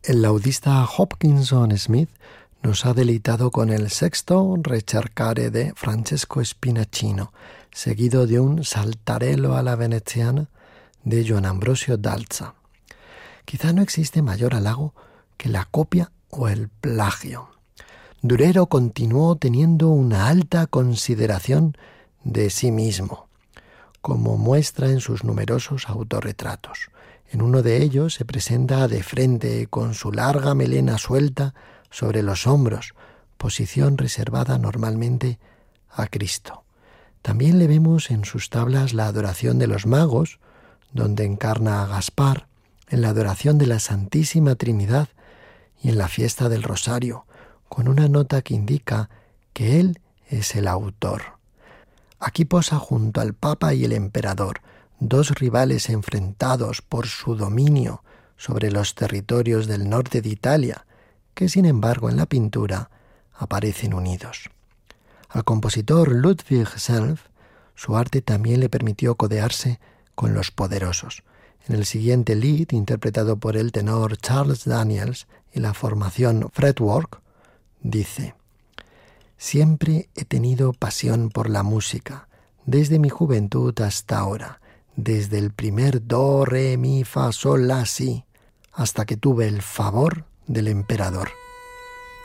El laudista Hopkinson Smith nos ha deleitado con el sexto Recercare de Francesco Spinaccino, seguido de un Saltarello alla veneziana de Joan Ambrosio Dalza. Quizá no existe mayor halago que la copia o el plagio. Durero continuó teniendo una alta consideración de sí mismo, como muestra en sus numerosos autorretratos. En uno de ellos se presenta de frente con su larga melena suelta sobre los hombros, posición reservada normalmente a Cristo. También le vemos en sus tablas la adoración de los magos, donde encarna a Gaspar, en la adoración de la Santísima Trinidad y en la fiesta del Rosario, con una nota que indica que él es el autor. Aquí posa junto al Papa y el Emperador, dos rivales enfrentados por su dominio sobre los territorios del norte de Italia, que sin embargo en la pintura aparecen unidos. Al compositor Ludwig Self, su arte también le permitió codearse con los poderosos. En el siguiente Lied, interpretado por el tenor Charles Daniels y la formación Fretwork, dice: «Siempre he tenido pasión por la música, desde mi juventud hasta ahora, desde el primer do, re, mi, fa, sol, la, si, hasta que tuve el favor del emperador».